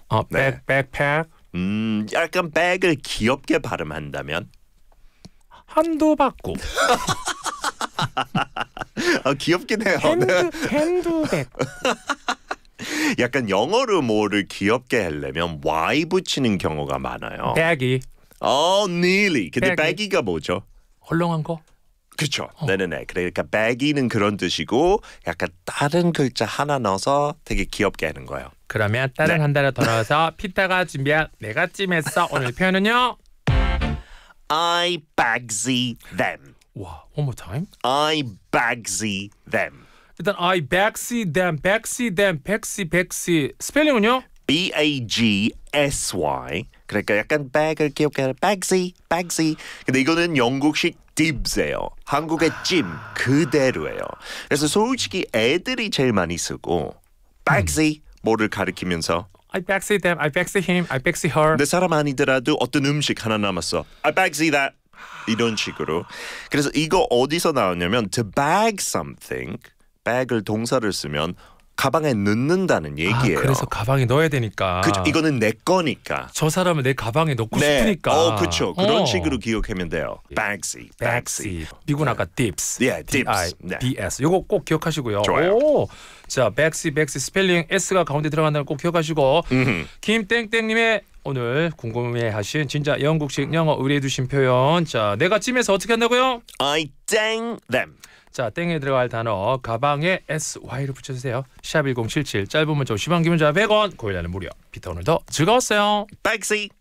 네. 백팩. 약간 백을 귀엽게 발음한다면 한두 바구. 귀엽긴 해요. 네. 핸드백. 약간 영어로 뭐를 귀엽게 하려면 Y 붙이는 경우가 많아요. 백이. nearly. 근데 baggy. baggy가 뭐죠? 헐렁한 거? 그렇죠. 네네네. 그러니까 baggy는 그런 뜻이고 약간 다른 글자 하나 넣어서 되게 귀엽게 하는 거예요. 그러면 다른 한 달을 더 넣어서 피타가 준비한 내가 찜했어. 오늘 표현은요? I bagsy them. 와, one more time. I bagsy them. 일단 I bagsy them, bagsy. 스펠링은요? B-A-G-S-Y. 그러니까 약간 bag을 귀엽게 하는 bagsy. 근데 이거는 영국식 dibs예요. 한국의 찜 그대로예요. 그래서 솔직히 애들이 제일 많이 쓰고 bagsy 뭐를 가리키면서 I bagsy them, I bagsy him, I bagsy her. 내 사람 아니더라도 어떤 음식 하나 남았어. I bagsy that. 이런 식으로. 그래서 이거 어디서 나오냐면 to bag something. bag을 동사를 쓰면 가방에 넣는다는 얘기예요. 그래서 가방에 넣어야 되니까. 그렇죠. 이거는 내 거니까. 저 사람을 내 가방에 넣고 싶으니까. 그렇죠. 그런 식으로 기억하면 돼요. bagsy. 미군 아까 dips. dips. D-I-B-S. 요거 꼭 기억하시고요. 좋아요. 오, 자, bagsy 스펠링 S가 가운데 들어간다는 거 꼭 기억하시고. 김땡땡님의 오늘 궁금해하신 진짜 영국식 영어 의뢰해두신 표현. 자, 내가 찜해서 어떻게 한다고요? I dang them. 자, 땡에 들어갈 단어 가방에 SY를 붙여주세요. 샵 1077 짧은 문자 50원, 긴 문자 100원, 고일라는 무료. 피터 오늘도 즐거웠어요. bagsy.